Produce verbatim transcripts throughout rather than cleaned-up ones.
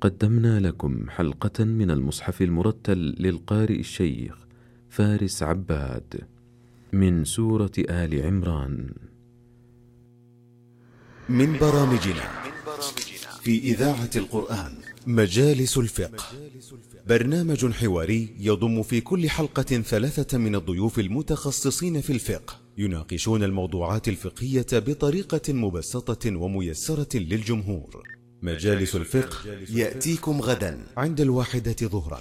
قدمنا لكم حلقة من المصحف المرتل للقارئ الشيخ فارس عباد من سورة آل عمران. من برامجنا في إذاعة القرآن مجالس الفقه، برنامج حواري يضم في كل حلقة ثلاثة من الضيوف المتخصصين في الفقه، يناقشون الموضوعات الفقهية بطريقة مبسطة وميسرة للجمهور. مجالس الفقه يأتيكم غدا عند الواحدة ظهرا.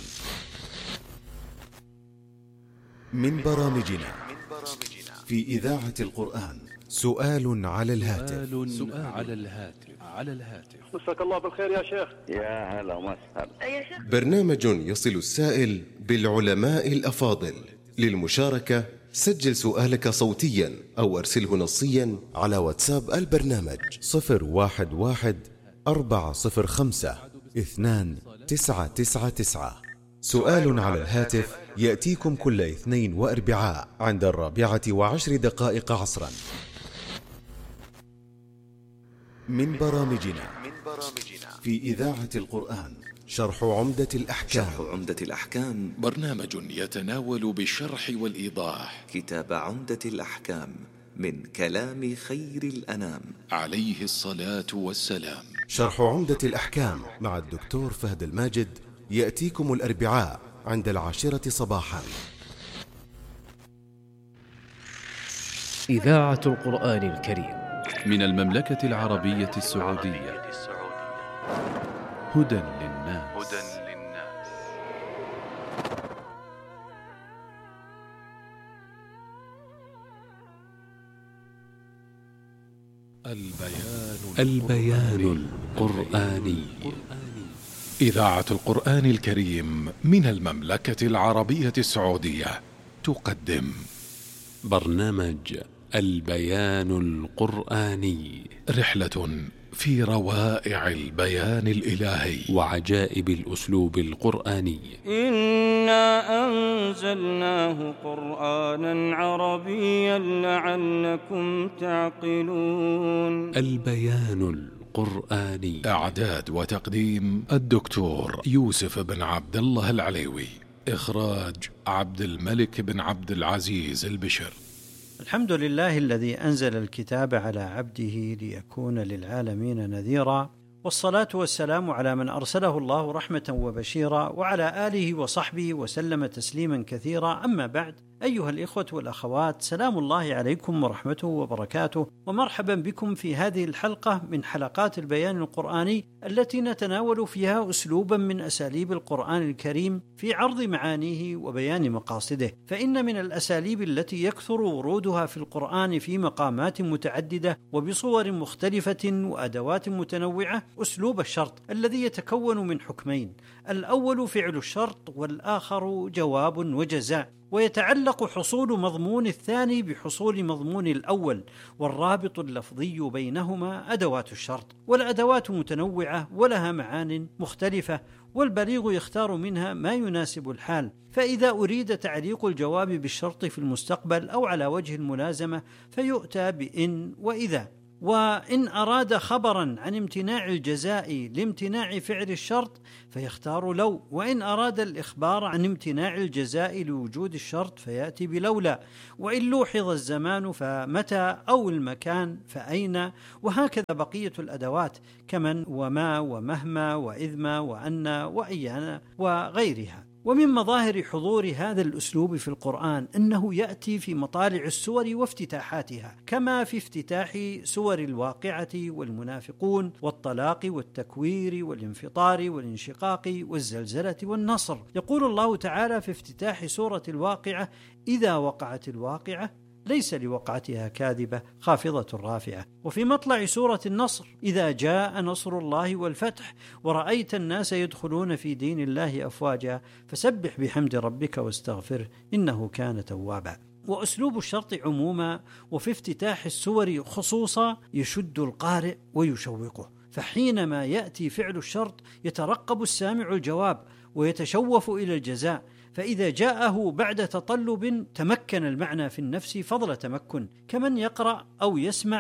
من برامجنا في إذاعة القرآن سؤال على الهاتف. سؤال على الهاتف على الهاتف مساك الله بالخير يا شيخ. يا هلا وسهلا. برنامج يصل السائل بالعلماء الأفاضل. للمشاركة سجل سؤالك صوتيا أو أرسله نصيا على واتساب البرنامج صفر واحد واحد أربعة صفر خمسة اثنان تسعة تسعة تسعة. سؤال على الهاتف يأتيكم كل اثنين وأربعاء عند الرابعة وعشر دقائق عصرا. من برامجنا في إذاعة القرآن شرح عمدة الأحكام. شرح عمدة الأحكام برنامج يتناول بالشرح والإيضاح كتاب عمدة الأحكام من كلام خير الأنام عليه الصلاة والسلام. شرح عمدة الأحكام مع الدكتور فهد الماجد يأتيكم الأربعاء عند العاشرة صباحا. إذاعة القرآن الكريم من المملكة العربية السعودية. هدى للناس. البيان البيان القرآني. إذاعة القرآن الكريم من المملكة العربية السعودية تقدم برنامج البيان القرآني، رحلة في روائع البيان الإلهي وعجائب الأسلوب القرآني. إنا أنزلناه قرآنا عربيا لعلكم تعقلون. البيان القرآني. إعداد وتقديم الدكتور يوسف بن عبد الله العليوي. إخراج عبد الملك بن عبد العزيز البشر. الحمد لله الذي أنزل الكتاب على عبده ليكون للعالمين نذيرا، والصلاة والسلام على من أرسله الله رحمة وبشيرا، وعلى آله وصحبه وسلم تسليما كثيرا. أما بعد، أيها الإخوة والأخوات، سلام الله عليكم ورحمته وبركاته، ومرحبا بكم في هذه الحلقة من حلقات البيان القرآني التي نتناول فيها أسلوبا من أساليب القرآن الكريم في عرض معانيه وبيان مقاصده. فإن من الأساليب التي يكثر ورودها في القرآن في مقامات متعددة وبصور مختلفة وأدوات متنوعة أسلوب الشرط الذي يتكون من حكمين: الأول فعل الشرط، والآخر جواب وجزاء، ويتعلق حصول مضمون الثاني بحصول مضمون الأول، والرابط اللفظي بينهما أدوات الشرط. والأدوات متنوعة ولها معان مختلفة، والبليغ يختار منها ما يناسب الحال. فإذا أريد تعليق الجواب بالشرط في المستقبل أو على وجه الملازمة فيؤتى بإن وإذا. وإن أراد خبرا عن امتناع الجزاء لامتناع فعل الشرط فيختار لو، وإن أراد الإخبار عن امتناع الجزاء لوجود الشرط فيأتي بلولا، وإن لوحظ الزمان فمتى، أو المكان فأين، وهكذا بقية الأدوات كمن وما ومهما وإذما وأن وأيان وغيرها. ومن مظاهر حضور هذا الأسلوب في القرآن أنه يأتي في مطالع السور وافتتاحاتها، كما في افتتاح سور الواقعة والمنافقون والطلاق والتكوير والانفطار والانشقاق والزلزلة والنصر. يقول الله تعالى في افتتاح سورة الواقعة: إذا وقعت الواقعة ليس لوقعتها كاذبة خافضة رافعة. وفي مطلع سورة النصر: إذا جاء نصر الله والفتح ورأيت الناس يدخلون في دين الله أفواجا فسبح بحمد ربك واستغفره إنه كان توابا. وأسلوب الشرط عموما وفي افتتاح السور خصوصا يشد القارئ ويشوقه، فحينما يأتي فعل الشرط يترقب السامع الجواب ويتشوف إلى الجزاء، فإذا جاءه بعد تطلب تمكن المعنى في النفس فضل تمكن، كمن يقرأ أو يسمع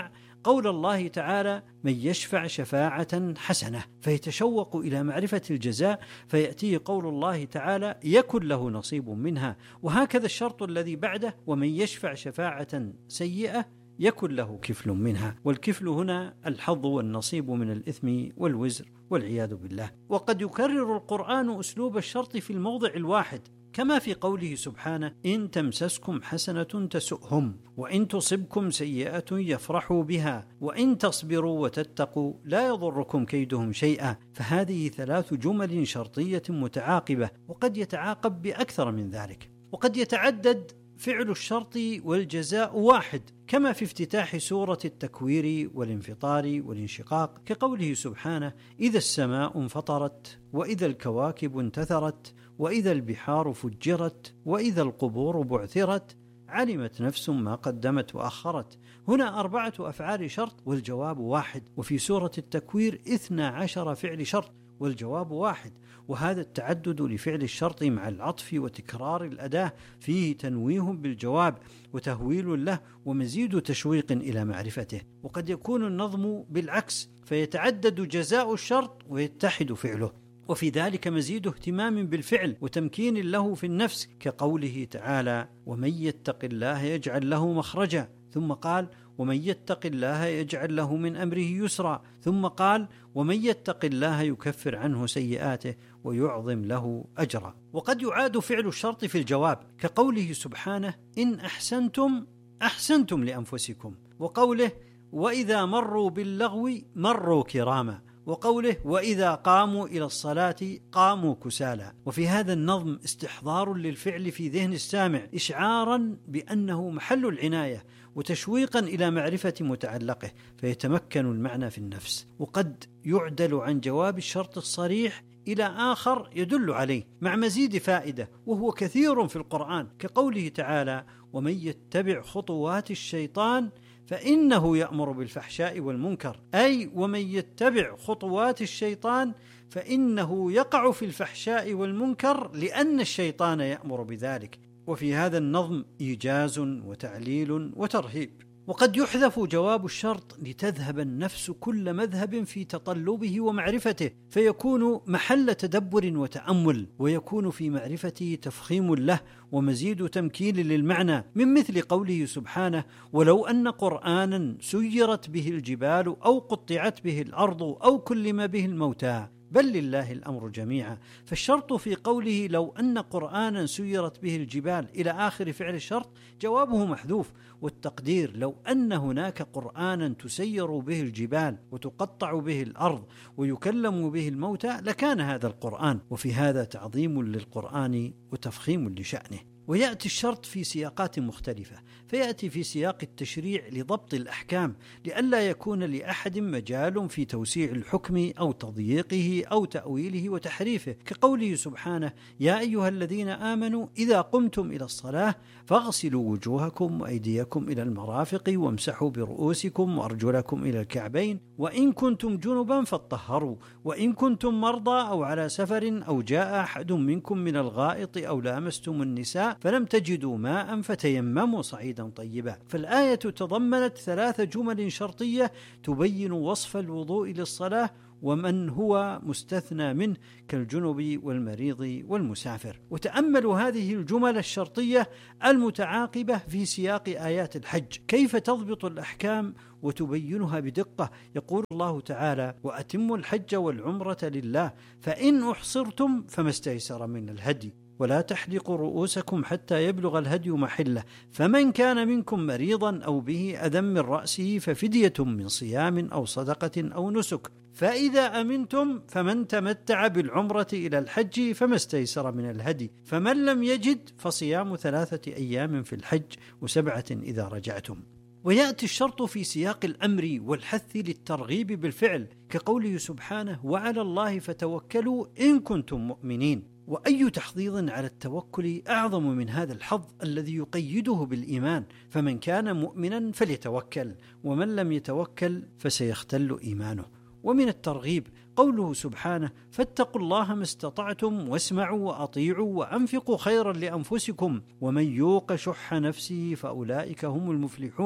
قول الله تعالى: من يشفع شفاعة حسنة، فيتشوق إلى معرفة الجزاء، فيأتيه قول الله تعالى: يكن له نصيب منها. وهكذا الشرط الذي بعده: ومن يشفع شفاعة سيئة يكن له كفل منها. والكفل هنا الحظ والنصيب من الإثم والوزر والعياذ بالله. وقد يكرر القرآن أسلوب الشرط في الموضع الواحد، كما في قوله سبحانه: إن تمسسكم حسنة تسؤهم وإن تصبكم سيئة يفرحوا بها وإن تصبروا وتتقوا لا يضركم كيدهم شيئا. فهذه ثلاث جمل شرطية متعاقبة، وقد يتعاقب بأكثر من ذلك. وقد يتعدد فعل الشرط والجزاء واحد، كما في افتتاح سورة التكوير والانفطار والانشقاق، كقوله سبحانه: إذا السماء انفطرت وإذا الكواكب انتثرت وإذا البحار فجرت وإذا القبور بعثرت علمت نفس ما قدمت وأخرت. هنا أربعة أفعال شرط والجواب واحد، وفي سورة التكوير اثنا عشر فعل شرط والجواب واحد. وهذا التعدد لفعل الشرط مع العطف وتكرار الأداة فيه تنويه بالجواب وتهويل له ومزيد تشويق إلى معرفته. وقد يكون النظم بالعكس، فيتعدد جزاء الشرط ويتحد فعله، وفي ذلك مزيد اهتمام بالفعل وتمكين له في النفس، كقوله تعالى: ومن يتق الله يجعل له مخرجا، ثم قال: ومن يتق الله يجعل له من أمره يسرا، ثم قال: ومن يتق الله يكفر عنه سيئاته ويعظم له أجرا. وقد يعاد فعل الشرط في الجواب، كقوله سبحانه: إن أحسنتم أحسنتم لأنفسكم، وقوله: وإذا مروا باللغو مروا كراما، وقوله: وإذا قاموا إلى الصلاة قاموا كسالى. وفي هذا النظم استحضار للفعل في ذهن السامع، إشعارا بأنه محل العناية وتشويقا إلى معرفة متعلقه، فيتمكن المعنى في النفس. وقد يعدل عن جواب الشرط الصريح إلى آخر يدل عليه مع مزيد فائدة، وهو كثير في القرآن، كقوله تعالى: ومن يتبع خطوات الشيطان فإنه يأمر بالفحشاء والمنكر، أي ومن يتبع خطوات الشيطان فإنه يقع في الفحشاء والمنكر لأن الشيطان يأمر بذلك. وفي هذا النظم إيجاز وتعليل وترهيب. وقد يحذف جواب الشرط لتذهب النفس كل مذهب في تطلبه ومعرفته، فيكون محل تدبر وتأمل، ويكون في معرفته تفخيم له ومزيد تمكين للمعنى، من مثل قوله سبحانه: ولو أن قرآنا سيرت به الجبال أو قطعت به الأرض أو كلم به الموتى بل لله الأمر جميعا. فالشرط في قوله لو أن قرآنا سيرت به الجبال إلى آخر فعل الشرط جوابه محذوف، والتقدير لو أن هناك قرآنا تسير به الجبال وتقطع به الأرض ويكلم به الموتى لكان هذا القرآن. وفي هذا تعظيم للقرآن وتفخيم لشأنه. ويأتي الشرط في سياقات مختلفة، فيأتي في سياق التشريع لضبط الأحكام لئلا يكون لأحد مجال في توسيع الحكم أو تضييقه أو تأويله وتحريفه، كقوله سبحانه: يا أيها الذين آمنوا إذا قمتم إلى الصلاة فاغسلوا وجوهكم وأيديكم إلى المرافق وامسحوا برؤوسكم وأرجلكم إلى الكعبين وإن كنتم جنبا فاطهروا وإن كنتم مرضى أو على سفر أو جاء أحد منكم من الغائط أو لامستم النساء فلم تجدوا ماء فتيمموا صعيدا طيبا. فالآية تضمنت ثلاث جمل شرطية تبين وصف الوضوء للصلاة ومن هو مستثنى منه كالجنب والمريض والمسافر. وتأملوا هذه الجمل الشرطية المتعاقبة في سياق آيات الحج، كيف تضبط الأحكام وتبينها بدقة. يقول الله تعالى: وأتموا الحج والعمرة لله فإن أحصرتم فما استيسر من الهدي ولا تحلقوا رؤوسكم حتى يبلغ الهدي محله فمن كان منكم مريضا أو به أذى من رأسه ففدية من صيام أو صدقة أو نسك فإذا أمنتم فمن تمتع بالعمرة إلى الحج فما استيسر من الهدي فمن لم يجد فصيام ثلاثة أيام في الحج وسبعة إذا رجعتم. ويأتي الشرط في سياق الأمر والحث للترغيب بالفعل، كقوله سبحانه: وعلى الله فتوكلوا إن كنتم مؤمنين. وأي تحضيض على التوكل أعظم من هذا الحظ الذي يقيده بالإيمان، فمن كان مؤمنا فليتوكل ومن لم يتوكل فسيختل إيمانه. ومن الترغيب قوله سبحانه: فاتقوا الله ما استطعتم واسمعوا وأطيعوا وأنفقوا خيرا لأنفسكم ومن يوق شح نفسه فأولئك هم المفلحون.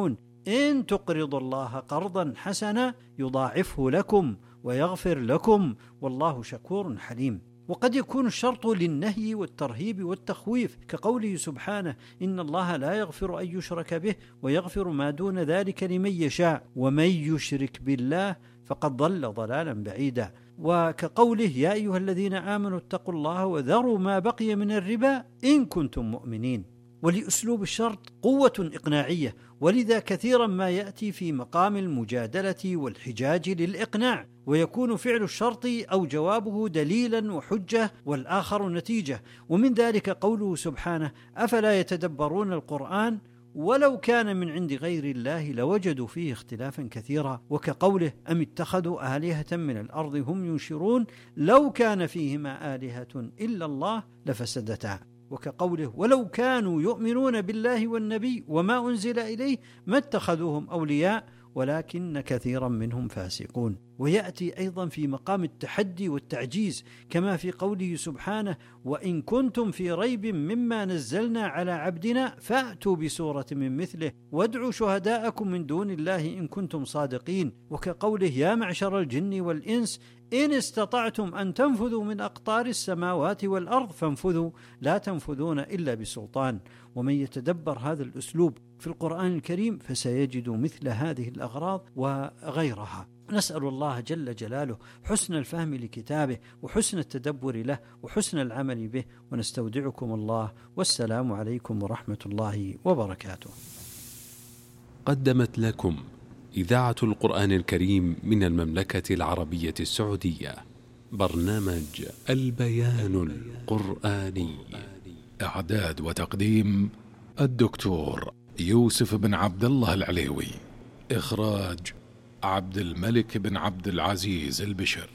إن تقرضوا الله قرضا حسنا يضاعفه لكم ويغفر لكم والله شكور حليم. وقد يكون الشرط للنهي والترهيب والتخويف، كقوله سبحانه: إن الله لا يغفر أن يشرك به ويغفر ما دون ذلك لمن يشاء ومن يشرك بالله فقد ضل ضلالا بعيدا. وكقوله: يا أيها الذين آمنوا اتقوا الله وذروا ما بقي من الربا إن كنتم مؤمنين. ولأسلوب الشرط قوة إقناعية، ولذا كثيرا ما يأتي في مقام المجادلة والحجاج للإقناع، ويكون فعل الشرط أو جوابه دليلا وحجة والآخر نتيجة. ومن ذلك قوله سبحانه: أفلا يتدبرون القرآن ولو كان من عند غير الله لوجدوا فيه اختلافا كثيرا. وكقوله: أم اتخذوا آلهة من الأرض هم ينشرون لو كان فيهما آلهة إلا الله لفسدتا. وكقوله: ولو كانوا يؤمنون بالله والنبي وما أنزل إليه ما اتخذوهم أولياء ولكن كثيرا منهم فاسقون. ويأتي أيضا في مقام التحدي والتعجيز، كما في قوله سبحانه: وإن كنتم في ريب مما نزلنا على عبدنا فأتوا بسورة من مثله وادعوا شهداءكم من دون الله إن كنتم صادقين. وكقوله: يا معشر الجن والإنس إن استطعتم أن تنفذوا من أقطار السماوات والأرض فانفذوا لا تنفذون إلا بسلطان. ومن يتدبر هذا الأسلوب في القرآن الكريم فسيجد مثل هذه الأغراض وغيرها. نسأل الله جل جلاله حسن الفهم لكتابه وحسن التدبر له وحسن العمل به، ونستودعكم الله، والسلام عليكم ورحمة الله وبركاته. قدمت لكم إذاعة القرآن الكريم من المملكة العربية السعودية برنامج البيان القرآني. إعداد وتقديم الدكتور يوسف بن عبد الله العليوي. إخراج عبد الملك بن عبد العزيز البشر.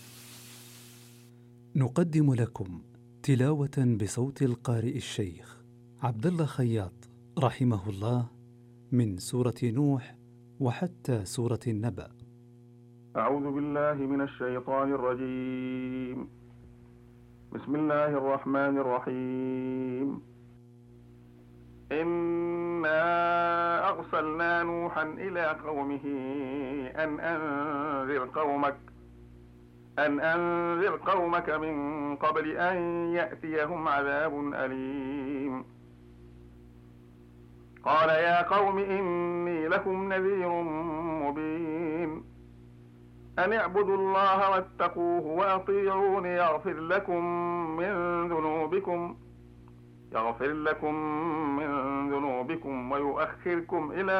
نقدم لكم تلاوة بصوت القارئ الشيخ عبد الله خياط رحمه الله من سورة نوح وحتى سورة النبأ. أعوذ بالله من الشيطان الرجيم. بسم الله الرحمن الرحيم. إنا أرسلنا نوحا إلى قومه أن أنذر قومك أن أنذر قومك من قبل أن يأتيهم عذاب أليم. قال يا قوم إني لكم نذير مبين أن اعبدوا الله واتقوه وأطيعون يغفر لكم من ذنوبكم يغفر لكم من ذنوبكم ويؤخركم إلى